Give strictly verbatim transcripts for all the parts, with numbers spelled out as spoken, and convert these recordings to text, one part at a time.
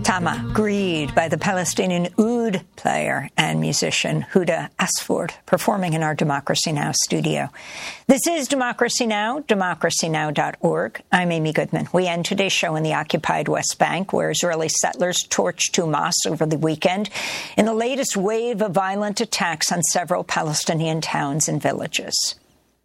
Tama, Greed by the Palestinian oud player and musician Huda Asford, performing in our Democracy Now! Studio. This is Democracy Now!, democracy now dot org. I'm Amy Goodman. We end today's show in the occupied West Bank, where Israeli settlers torched two mosques over the weekend in the latest wave of violent attacks on several Palestinian towns and villages.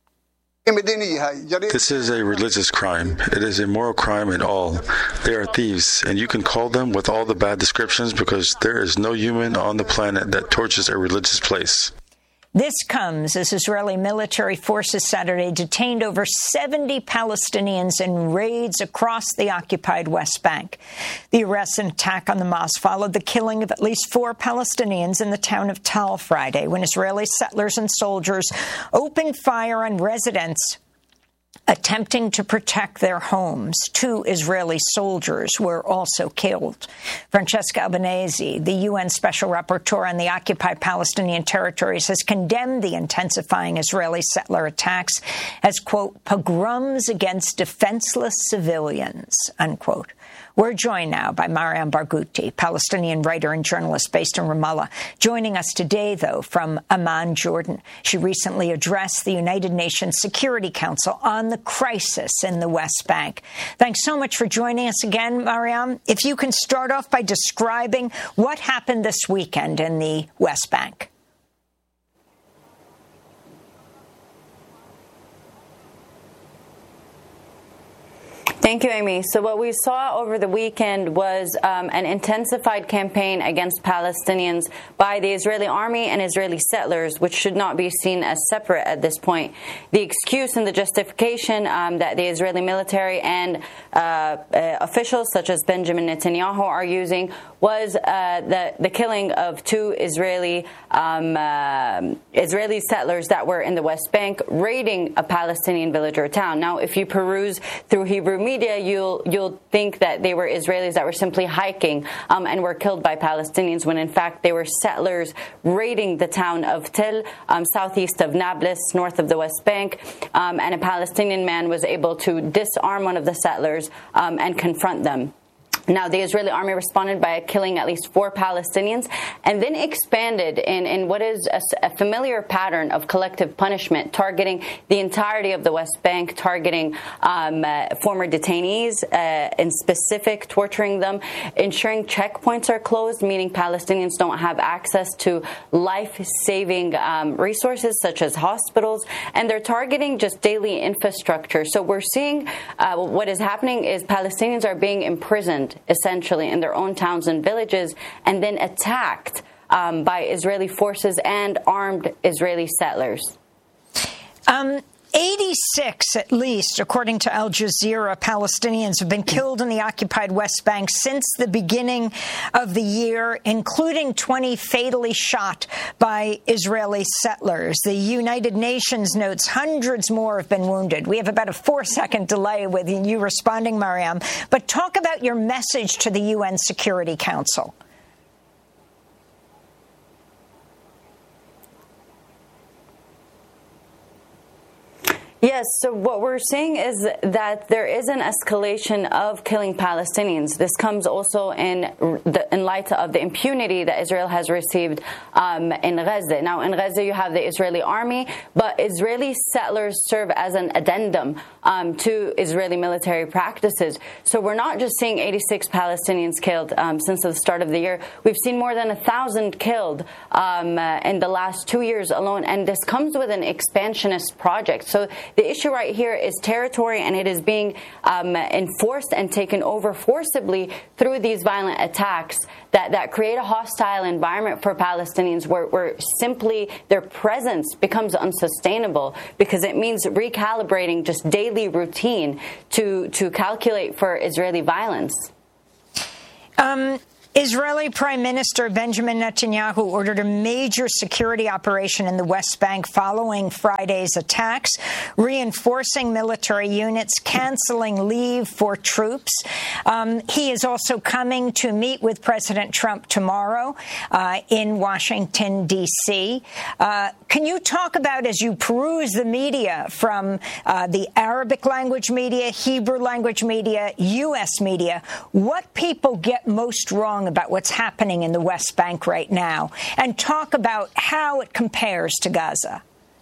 This is a religious crime. It is a moral crime at all. They are thieves, and you can call them with all the bad descriptions because there is no human on the planet that torches a religious place. This comes as Israeli military forces Saturday detained over seventy Palestinians in raids across the occupied West Bank. The arrest and attack on the mosque followed the killing of at least four Palestinians in the town of Tal Friday, when Israeli settlers and soldiers opened fire on residents attempting to protect their homes. Two Israeli soldiers were also killed. Francesca Albanese, the U N Special Rapporteur on the occupied Palestinian territories, has condemned the intensifying Israeli settler attacks as, quote, pogroms against defenseless civilians, unquote. We're joined now by Mariam Barghouti, Palestinian writer and journalist based in Ramallah. Joining us today, though, from Amman, Jordan. She recently addressed the United Nations Security Council on the crisis in the West Bank. Thanks so much for joining us again, Mariam. If you can start off by describing what happened this weekend in the West Bank. Thank you, Amy. So what we saw over the weekend was um, an intensified campaign against Palestinians by the Israeli army and Israeli settlers, which should not be seen as separate at this point. The excuse and the justification um, that the Israeli military and uh, uh, officials such as Benjamin Netanyahu are using was uh, the, the killing of two Israeli um, uh, Israeli settlers that were in the West Bank raiding a Palestinian village or town. Now, if you peruse through Hebrew media, you'll you'll think that they were Israelis that were simply hiking um, and were killed by Palestinians, when in fact they were settlers raiding the town of Tel, um, southeast of Nablus, north of the West Bank, um, and a Palestinian man was able to disarm one of the settlers um, and confront them. Now, the Israeli army responded by killing at least four Palestinians and then expanded in, in what is a, a familiar pattern of collective punishment, targeting the entirety of the West Bank, targeting um, uh, former detainees, uh, in specific, torturing them, ensuring checkpoints are closed, meaning Palestinians don't have access to life-saving um, resources such as hospitals, and they're targeting just daily infrastructure. So we're seeing uh, what is happening is Palestinians are being imprisoned essentially in their own towns and villages, and then attacked um, by Israeli forces and armed Israeli settlers. Um, eighty-six, at least, according to Al Jazeera, Palestinians have been killed in the occupied West Bank since the beginning of the year, including twenty fatally shot by Israeli settlers. The United Nations notes hundreds more have been wounded. We have about a four-second delay with you responding, Mariam. But talk about your message to the U N Security Council. Yes, so what we're seeing is that there is an escalation of killing Palestinians. This comes also in the, in light of the impunity that Israel has received um, in Gaza. Now, in Gaza, you have the Israeli army, but Israeli settlers serve as an addendum um, to Israeli military practices. So we're not just seeing eighty-six Palestinians killed um, since the start of the year. We've seen more than a thousand killed um, uh, in the last two years alone, and this comes with an expansionist project. So the issue right here is territory, and it is being um, enforced and taken over forcibly through these violent attacks that, that create a hostile environment for Palestinians where, where simply their presence becomes unsustainable, because it means recalibrating just daily routine to, to calculate for Israeli violence. Um Israeli Prime Minister Benjamin Netanyahu ordered a major security operation in the West Bank following Friday's attacks, reinforcing military units, canceling leave for troops. Um, he is also coming to meet with President Trump tomorrow uh, in Washington, D C Uh, can you talk about, as you peruse the media from uh, the Arabic language media, Hebrew language media, U S media, what people get most wrong about what's happening in the West Bank right now, and talk about how it compares to Gaza?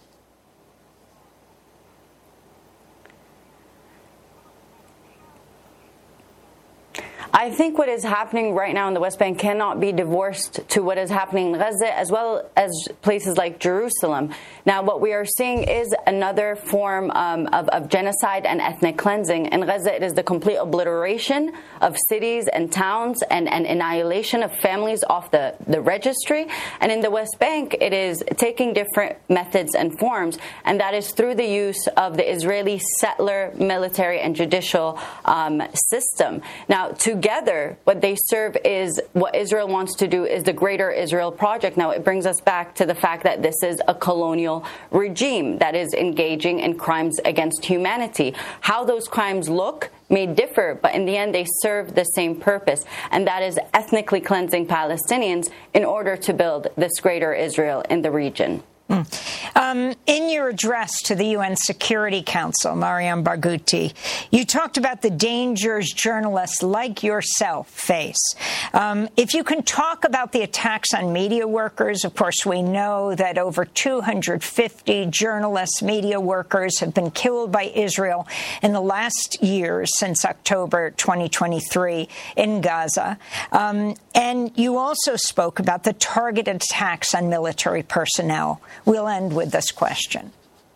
I think what is happening right now in the West Bank cannot be divorced to what is happening in Gaza, as well as places like Jerusalem. Now, what we are seeing is another form um, of, of genocide and ethnic cleansing. In Gaza, it is the complete obliteration of cities and towns and, and annihilation of families off the, the registry. And in the West Bank, it is taking different methods and forms, and that is through the use of the Israeli settler, military, and judicial um, system. Now, to Together, what they serve is what Israel wants to do is the Greater Israel Project. Now, it brings us back to the fact that this is a colonial regime that is engaging in crimes against humanity. How those crimes look may differ, but in the end, they serve the same purpose, and that is ethnically cleansing Palestinians in order to build this Greater Israel in the region. Mm. Um, in your address to the U N Security Council, Mariam Barghouti, you talked about the dangers journalists like yourself face. Um, if you can talk about the attacks on media workers, of course, we know that over two hundred fifty journalists, media workers have been killed by Israel in the last years since October twenty twenty-three in Gaza. Um, and you also spoke about the targeted attacks on military personnel. We'll end with this question.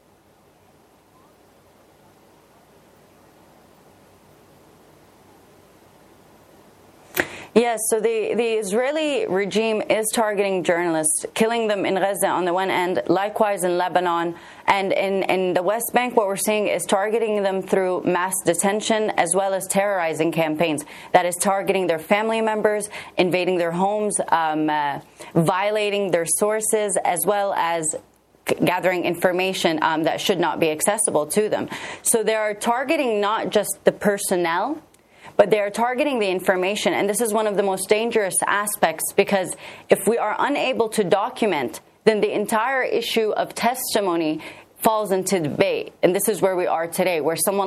Yes, so the, the Israeli regime is targeting journalists, killing them in Gaza on the one end, likewise in Lebanon. And in, in the West Bank, what we're seeing is targeting them through mass detention as well as terrorizing campaigns. That is targeting their family members, invading their homes, um, uh, violating their sources, as well as gathering information um, that should not be accessible to them. So they are targeting not just the personnel, but they are targeting the information. And this is one of the most dangerous aspects, because if we are unable to document, then the entire issue of testimony falls into debate. And this is where we are today, where someone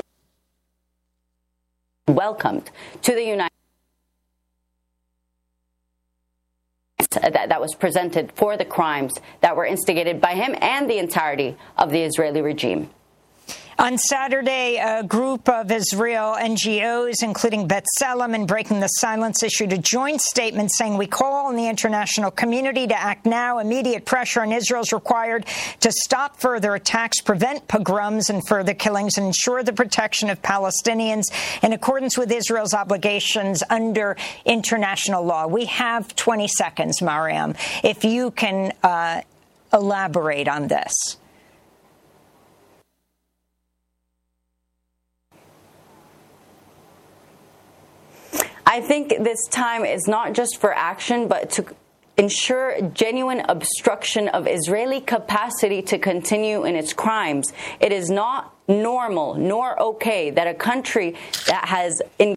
welcomed to the United That, that was presented for the crimes that were instigated by him and the entirety of the Israeli regime. On Saturday, a group of Israel N G Os, including B'Tselem and Breaking the Silence, issued a joint statement saying, "We call on the international community to act now. Immediate pressure on Israel is required to stop further attacks, prevent pogroms and further killings, and ensure the protection of Palestinians in accordance with Israel's obligations under international law." We have twenty seconds, Mariam, if you can uh, elaborate on this. I think this time is not just for action, but to ensure genuine obstruction of Israeli capacity to continue in its crimes. It is not normal nor okay that a country that has engaged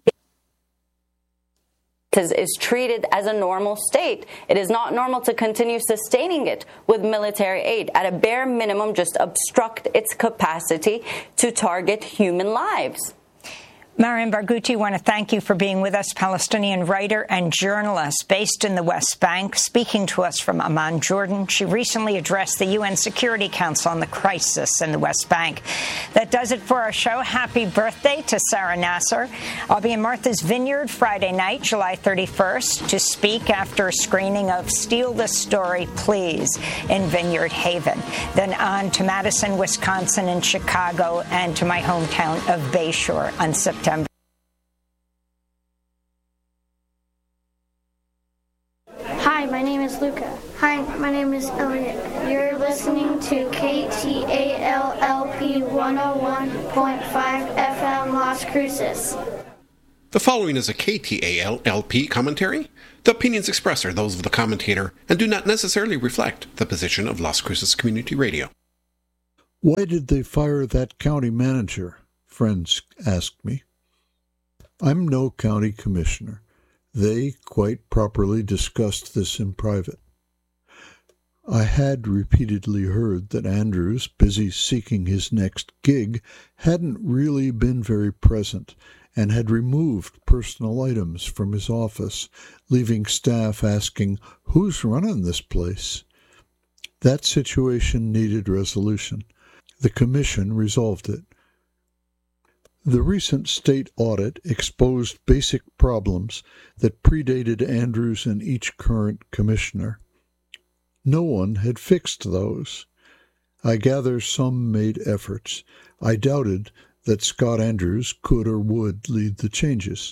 is treated as a normal state. It is not normal to continue sustaining it with military aid. At a bare minimum, just obstruct its capacity to target human lives. Mariam Barghouti, I want to thank you for being with us, Palestinian writer and journalist based in the West Bank, speaking to us from Amman, Jordan. She recently addressed the U N Security Council on the crisis in the West Bank. That does it for our show. Happy birthday to Sarah Nasser. I'll be in Martha's Vineyard Friday night, July thirty-first, to speak after a screening of Steal the Story, Please in Vineyard Haven. Then on to Madison, Wisconsin, and Chicago, and to my hometown of Bayshore on September. Hi, my name is Luca. Hi, my name is Elliot. You're listening to K T A L L P one oh one point five F M Las Cruces. The following is a K T A L L P commentary. The opinions expressed are those of the commentator and do not necessarily reflect the position of Las Cruces Community Radio. Why did they fire that county manager? Friends asked me. I'm no county commissioner. They quite properly discussed this in private. I had repeatedly heard that Andrews, busy seeking his next gig, hadn't really been very present and had removed personal items from his office, leaving staff asking, "Who's running this place?" That situation needed resolution. The commission resolved it. The recent state audit exposed basic problems that predated Andrews and each current commissioner. No one had fixed those. I gather some made efforts. I doubted that Scott Andrews could or would lead the changes.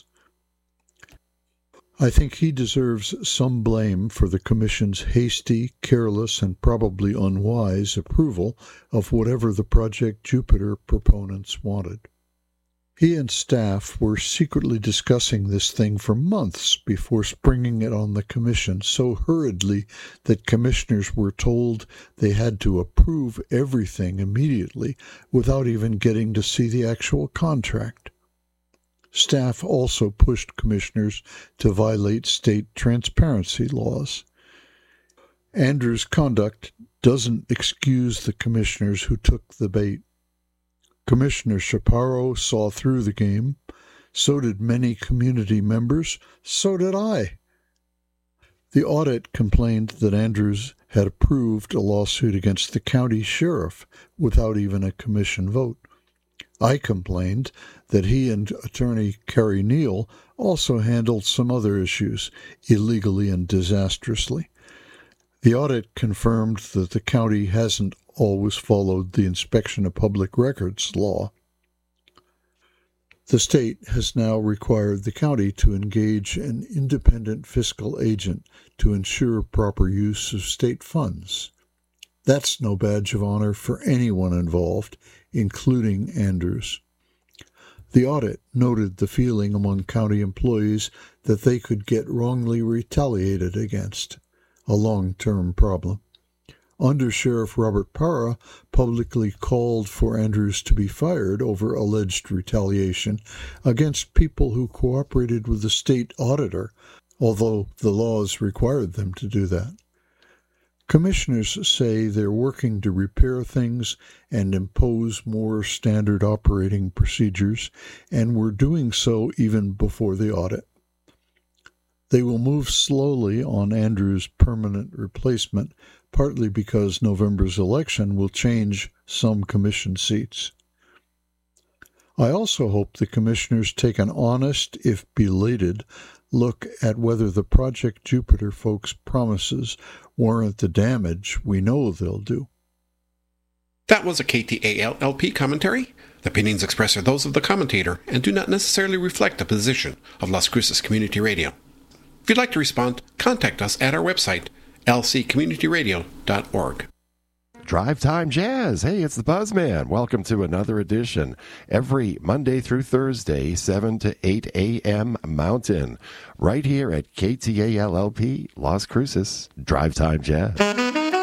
I think he deserves some blame for the Commission's hasty, careless, and probably unwise approval of whatever the Project Jupiter proponents wanted. He and staff were secretly discussing this thing for months before springing it on the Commission so hurriedly that commissioners were told they had to approve everything immediately without even getting to see the actual contract. Staff also pushed commissioners to violate state transparency laws. Andrews' conduct doesn't excuse the commissioners who took the bait. Commissioner Chaparro saw through the game. So did many community members. So did I. The audit complained that Andrews had approved a lawsuit against the county sheriff without even a commission vote. I complained that he and attorney Kerry Neal also handled some other issues illegally and disastrously. The audit confirmed that the county hasn't always followed the Inspection of Public Records law. The state has now required the county to engage an independent fiscal agent to ensure proper use of state funds. That's no badge of honor for anyone involved, including Andrews. The audit noted the feeling among county employees that they could get wrongly retaliated against, a long-term problem. Under Sheriff Robert Parra publicly called for Andrews to be fired over alleged retaliation against people who cooperated with the state auditor, although the laws required them to do that. Commissioners say they're working to repair things and impose more standard operating procedures, and were doing so even before the audit. They will move slowly on Andrews' permanent replacement, partly because November's election will change some commission seats. I also hope the commissioners take an honest, if belated, look at whether the Project Jupiter folks' promises warrant the damage we know they'll do. That was a K T A L L P commentary. The opinions expressed are those of the commentator and do not necessarily reflect the position of Las Cruces Community Radio. If you'd like to respond, contact us at our website, l c community radio dot org. Drive Time Jazz. Hey, it's the Buzzman. Welcome to another edition. Every Monday through Thursday, seven to eight a.m. Mountain, right here at K T A L L P, Las Cruces. Drive Time Jazz.